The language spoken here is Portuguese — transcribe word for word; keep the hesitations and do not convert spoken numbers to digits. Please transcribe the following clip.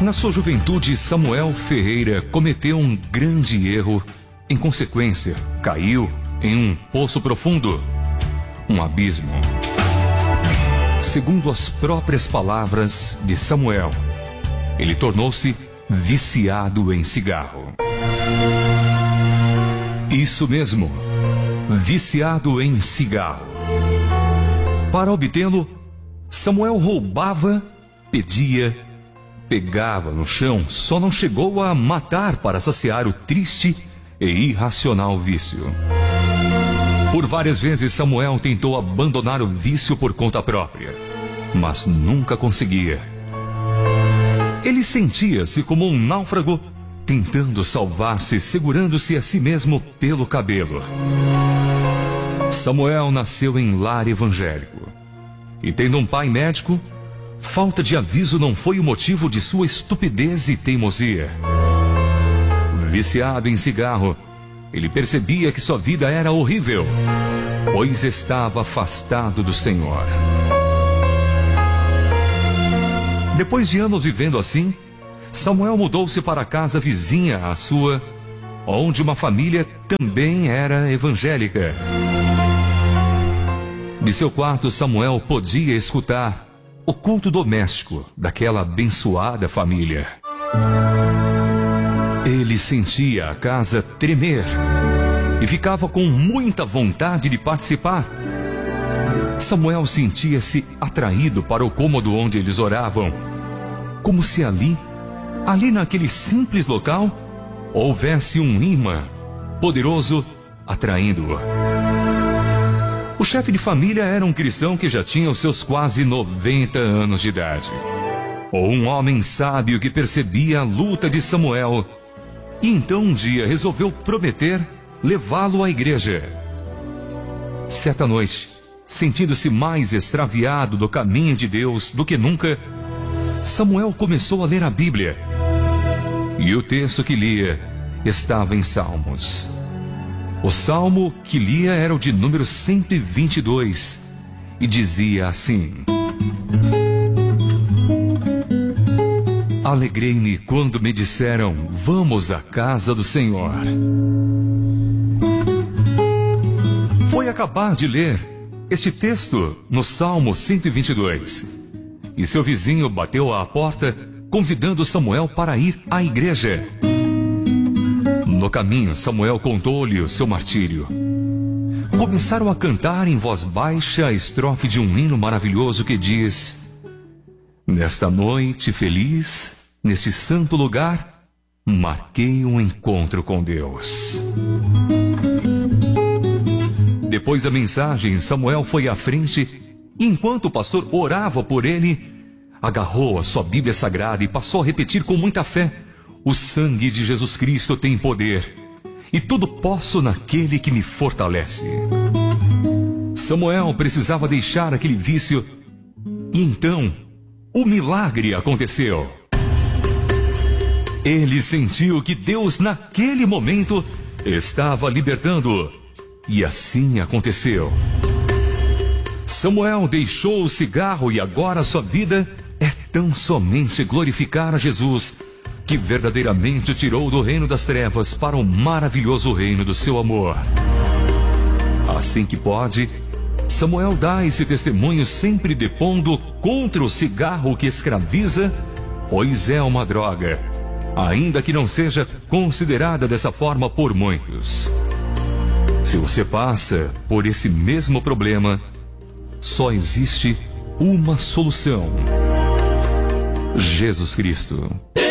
Na sua juventude, Samuel Ferreira cometeu um grande erro. Em consequência, caiu em um poço profundo, um abismo. Segundo as próprias palavras de Samuel, ele tornou-se viciado em cigarro. Isso mesmo, viciado em cigarro. Para obtê-lo, Samuel roubava, pedia, pegava no chão, só não chegou a matar para saciar o triste e irracional vício. Por várias vezes Samuel tentou abandonar o vício por conta própria, mas nunca conseguia. Ele sentia-se como um náufrago tentando salvar-se, segurando-se a si mesmo pelo cabelo. Samuel nasceu em lar evangélico e, tendo um pai médico, falta de aviso não foi o motivo de sua estupidez e teimosia. Viciado em cigarro, ele percebia que sua vida era horrível, pois estava afastado do Senhor. Depois de anos vivendo assim, Samuel mudou-se para a casa vizinha à sua, onde uma família também era evangélica. De seu quarto, Samuel podia escutar o culto doméstico daquela abençoada família. Ele sentia a casa tremer e ficava com muita vontade de participar. Samuel sentia-se atraído para o cômodo onde eles oravam, como se ali, ali naquele simples local, houvesse um imã poderoso atraindo-o. O chefe de família era um cristão que já tinha os seus quase noventa anos de idade. Ou um homem sábio que percebia a luta de Samuel e então um dia resolveu prometer levá-lo à igreja. Certa noite, sentindo-se mais extraviado do caminho de Deus do que nunca, Samuel começou a ler a Bíblia. E o texto que lia estava em Salmos. O salmo que lia era o de número cento e vinte e dois e dizia assim: Alegrei-me quando me disseram, vamos à casa do Senhor. Foi acabar de ler este texto no Salmo cento e vinte e dois. E seu vizinho bateu à porta, convidando Samuel para ir à igreja. No caminho, Samuel contou-lhe o seu martírio. Começaram a cantar em voz baixa a estrofe de um hino maravilhoso que diz: Nesta noite feliz, neste santo lugar, marquei um encontro com Deus. Depois da mensagem, Samuel foi à frente e, enquanto o pastor orava por ele, agarrou a sua Bíblia Sagrada e passou a repetir com muita fé: o sangue de Jesus Cristo tem poder, e tudo posso naquele que me fortalece. Samuel precisava deixar aquele vício, e então o milagre aconteceu. Ele sentiu que Deus naquele momento estava libertando, e assim aconteceu. Samuel deixou o cigarro e agora sua vida é tão somente glorificar a Jesus, que verdadeiramente o tirou do reino das trevas para o maravilhoso reino do seu amor. Assim que pode, Samuel dá esse testemunho sempre depondo contra o cigarro que escraviza, pois é uma droga, ainda que não seja considerada dessa forma por muitos. Se você passa por esse mesmo problema, só existe uma solução: Jesus Cristo.